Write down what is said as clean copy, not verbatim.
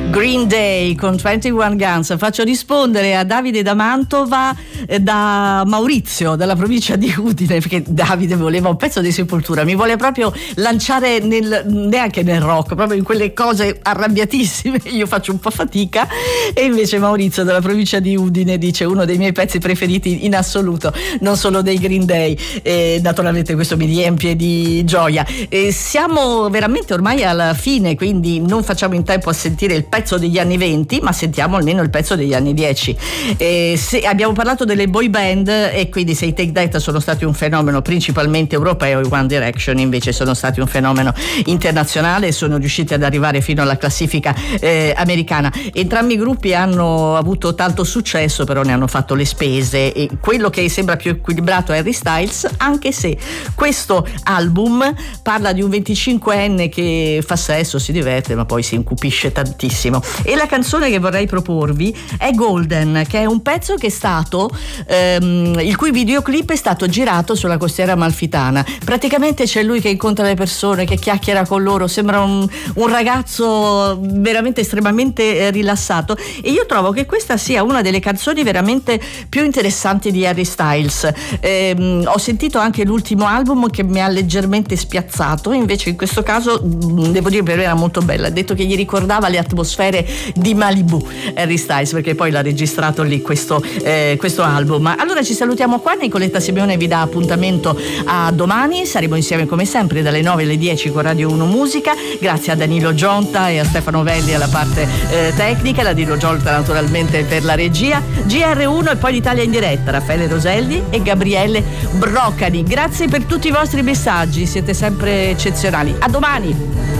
Green Day con 21 Guns. Faccio rispondere a Davide da Mantova, da Maurizio, dalla provincia di Udine, perché Davide voleva un pezzo di Sepoltura, mi vuole proprio lanciare neanche nel rock, proprio in quelle cose arrabbiatissime. Io faccio un po' fatica, e invece Maurizio dalla provincia di Udine dice uno dei miei pezzi preferiti in assoluto, non solo dei Green Day, e naturalmente questo mi riempie di gioia. Siamo veramente ormai alla fine, quindi non facciamo in tempo a sentire il pezzo degli anni 20, ma sentiamo almeno il pezzo degli anni 10. Abbiamo parlato delle boy band, e quindi se i Take That sono stati un fenomeno principalmente europeo, i One Direction invece sono stati un fenomeno internazionale e sono riusciti ad arrivare fino alla classifica americana. Entrambi i gruppi hanno avuto tanto successo, però ne hanno fatto le spese, e quello che sembra più equilibrato è Harry Styles, anche se questo album parla di un 25enne che fa sesso, si diverte, ma poi si incupisce tantissimo. E la canzone che vorrei proporvi è Golden, che è un pezzo che è stato il cui videoclip è stato girato sulla costiera amalfitana. Praticamente c'è lui che incontra le persone, che chiacchiera con loro, sembra un ragazzo veramente estremamente rilassato, e io trovo che questa sia una delle canzoni veramente più interessanti di Harry Styles. Ho sentito anche l'ultimo album che mi ha leggermente spiazzato, invece in questo caso devo dire per me era molto bella. Ha detto che gli ricordava le atmosfere di Malibu, Harry Styles, perché poi l'ha registrato lì questo album. Allora ci salutiamo qua, Nicoletta Simeone vi dà appuntamento a domani, saremo insieme come sempre dalle 9 alle 10 con Radio 1 Musica. Grazie a Danilo Gionta e a Stefano Velli alla parte tecnica, Danilo Gionta naturalmente per la regia, GR1 e poi l'Italia in diretta, Raffaele Roselli e Gabriele Broccani. Grazie per tutti i vostri messaggi, siete sempre eccezionali. A domani.